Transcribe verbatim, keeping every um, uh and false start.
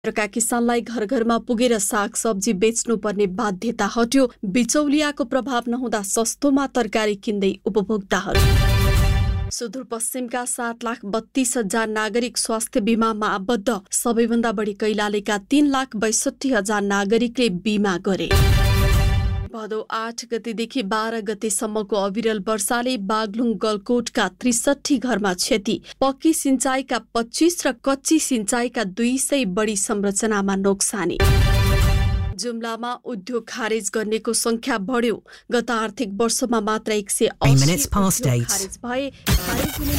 का किसानलाई घर घरमा पुगेर साग सब्जी बेच्नुपर्ने बाध्यता हट्यो। बिचौलियाको प्रभाव नहुँदा सस्तोमा तरकारी किन्दै उपभोक्ताहरू। सुदूरपश्चिमका सात लाख बत्तीस हजार नागरिक स्वास्थ्य बीमामा आबद्ध। सबैभन्दा बढी कैलालीका तीन लाख बैसठी हजार नागरिकले बीमा गरे। भदौ आठ गतेदेखि बाह्र गतेसम्मको अविरल वर्षाले बागलुङ गलकोटका त्रिसठी घरमा क्षति। पक्की सिंचाइका पच्चीस र कच्ची सिंचाइका दुई सय बढी संरचनामा नोक्सानी। जुम्लामा उद्योग खारेज गर्नेको संख्या बढ्यो। गत आर्थिक वर्षमा मात्र एक सय अस्सी खारेज भए। खारेज हुने